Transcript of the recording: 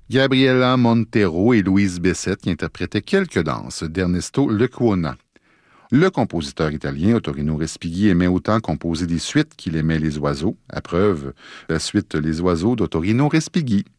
Gabriela Montero et Louise Bessette qui interprétaient quelques danses d'Ernesto Lecuona. Le compositeur italien Ottorino Respighi aimait autant composer des suites qu'il aimait les oiseaux. À preuve, la suite Les oiseaux d'Ottorino Respighi.